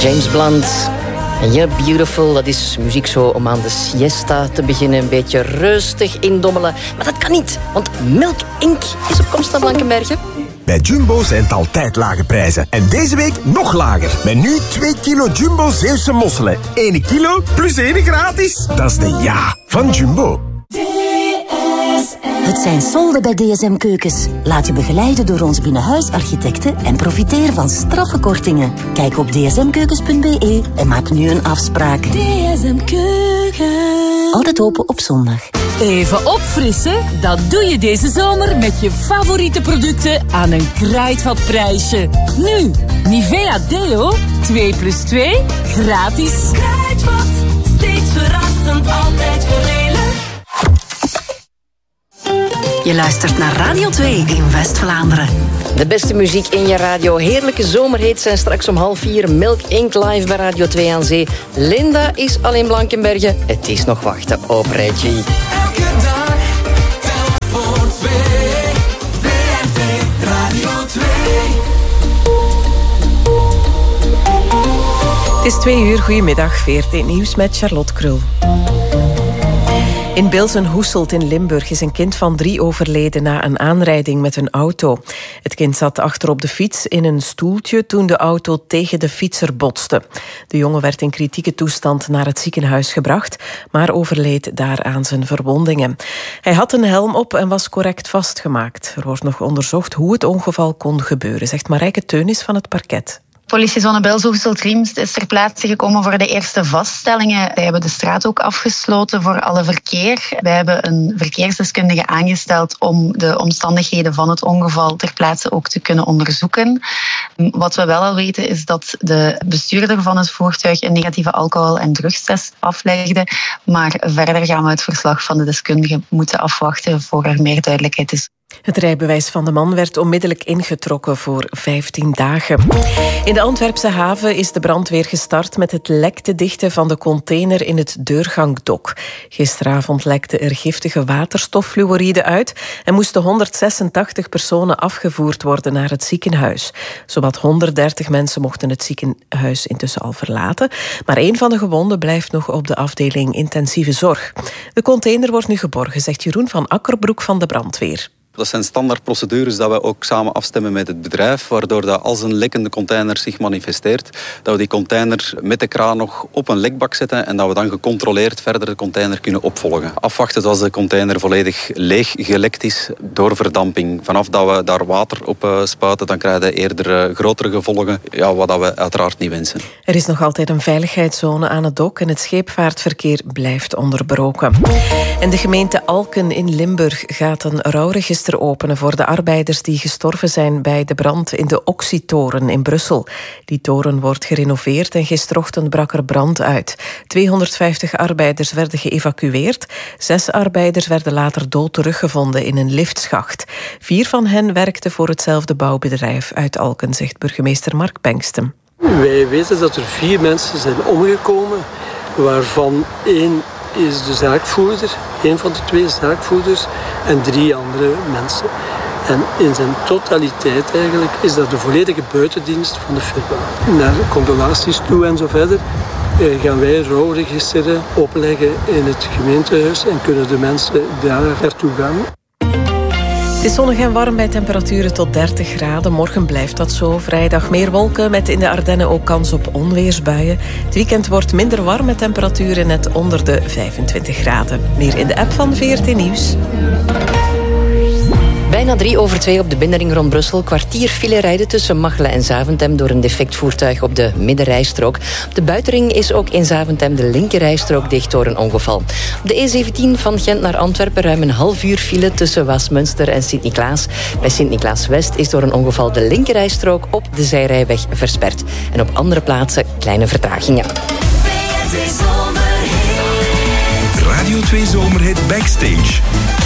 James Blunt. En ja, Beautiful, dat is muziek zo om aan de siesta te beginnen. Een beetje rustig indommelen. Maar dat kan niet, want Milk Inc. is op komst naar Blankenberge. Bij Jumbo zijn het altijd lage prijzen. En deze week nog lager. Met nu 2 kilo Jumbo Zeeuwse mosselen. 1 kilo plus 1 gratis. Dat is de ja van Jumbo. Het zijn solden bij DSM Keukens. Laat je begeleiden door ons binnenhuisarchitecten en profiteer van straffe kortingen. Kijk op dsmkeukens.be en maak nu een afspraak. DSM Keukens. Altijd open op zondag. Even opfrissen? Dat doe je deze zomer met je favoriete producten aan een kruidvatprijsje. Nu, Nivea Deo, 2+2, gratis. Kruidvat, steeds verrassend, altijd voordelig. Je luistert naar Radio 2 in West-Vlaanderen. De beste muziek in je radio. Heerlijke zomerhits zijn straks om 3:30. Milk Inc. live bij Radio 2 aan Zee. Linda is al in Blankenberge. Het is nog wachten op Reggie. Elke dag, telt voor 2. VRT Radio 2. Het is 2 uur, goedemiddag, VRT Nieuws met Charlotte Krul. In Bilsen-Hoeselt in Limburg is een kind van 3 overleden na een aanrijding met een auto. Het kind zat achter op de fiets in een stoeltje toen de auto tegen de fietser botste. De jongen werd in kritieke toestand naar het ziekenhuis gebracht, maar overleed daar aan zijn verwondingen. Hij had een helm op en was correct vastgemaakt. Er wordt nog onderzocht hoe het ongeval kon gebeuren, zegt Marijke Teunis van het parket. Politiezone Bilsen-Hoeselt-Riemst is ter plaatse gekomen voor de eerste vaststellingen. Wij hebben de straat ook afgesloten voor alle verkeer. Wij hebben een verkeersdeskundige aangesteld om de omstandigheden van het ongeval ter plaatse ook te kunnen onderzoeken. Wat we wel al weten is dat de bestuurder van het voertuig een negatieve alcohol- en drugstest aflegde. Maar verder gaan we het verslag van de deskundige moeten afwachten voor er meer duidelijkheid is. Het rijbewijs van de man werd onmiddellijk ingetrokken voor 15 dagen. In de Antwerpse haven is de brandweer gestart met het lek te dichten van de container in het deurgangdok. Gisteravond lekte er giftige waterstoffluoride uit en moesten 186 personen afgevoerd worden naar het ziekenhuis. Zowat 130 mensen mochten het ziekenhuis intussen al verlaten, maar 1 van de gewonden blijft nog op de afdeling intensieve zorg. De container wordt nu geborgen, zegt Jeroen van Akkerbroek van de brandweer. Dat zijn standaardprocedures dat we ook samen afstemmen met het bedrijf, waardoor dat als een lekkende container zich manifesteert, dat we die container met de kraan nog op een lekbak zetten en dat we dan gecontroleerd verder de container kunnen opvolgen. Afwachten tot de container volledig leeg gelekt is door verdamping. Vanaf dat we daar water op spuiten, dan krijgen we eerder grotere gevolgen, wat we uiteraard niet wensen. Er is nog altijd een veiligheidszone aan het dok en het scheepvaartverkeer blijft onderbroken. En de gemeente Alken in Limburg gaat een rouwregister openen voor de arbeiders die gestorven zijn bij de brand in de Oxy-toren in Brussel. Die toren wordt gerenoveerd en gisterochtend brak er brand uit. 250 arbeiders werden geëvacueerd. 6 arbeiders werden later dood teruggevonden in een liftschacht. 4 van hen werkten voor hetzelfde bouwbedrijf uit Alken, zegt burgemeester Mark Bengsten. Wij weten dat er 4 mensen zijn omgekomen, waarvan 1 is de zaakvoerder, 1 van de 2 zaakvoerders en 3 andere mensen. En in zijn totaliteit eigenlijk is dat de volledige buitendienst van de firma. Naar condolaties toe en zo verder gaan wij rouwregisteren opleggen in het gemeentehuis en kunnen de mensen daar naartoe gaan. Het is zonnig en warm bij temperaturen tot 30 graden. Morgen blijft dat zo. Vrijdag meer wolken met in de Ardennen ook kans op onweersbuien. Het weekend wordt minder warm met temperaturen net onder de 25 graden. Meer in de app van VRT Nieuws. Bijna 2:03 op de binnenring rond Brussel. Kwartier file rijden tussen Machelen en Zaventem door een defect voertuig op de middenrijstrook. Op de buitenring is ook in Zaventem de linkerrijstrook dicht door een ongeval. Op de E17 van Gent naar Antwerpen ruim een half uur file tussen Westminster en Sint-Niklaas. Bij Sint-Niklaas-West is door een ongeval de linkerrijstrook op de zijrijweg versperd. En op andere plaatsen kleine vertragingen. Radio 2 Zomerhit Backstage.